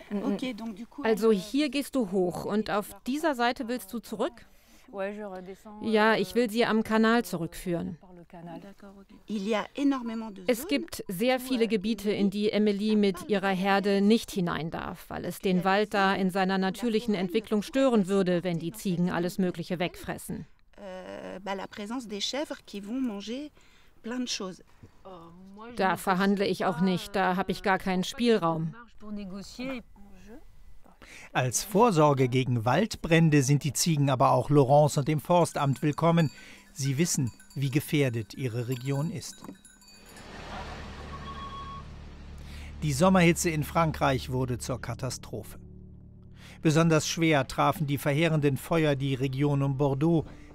Also hier gehst du hoch und auf dieser Seite willst du zurück? Ja, ich will sie am Kanal zurückführen. Es gibt sehr viele Gebiete, in die Emily mit ihrer Herde nicht hinein darf, weil es den Wald da in seiner natürlichen Entwicklung stören würde, wenn die Ziegen alles Mögliche wegfressen. Da verhandle ich auch nicht, da habe ich gar keinen Spielraum. Als Vorsorge gegen Waldbrände sind die Ziegen aber auch Laurence und dem Forstamt willkommen. Sie wissen, wie gefährdet ihre Region ist. Die Sommerhitze in Frankreich wurde zur Katastrophe. Besonders schwer trafen die verheerenden Feuer die Region um Bordeaux.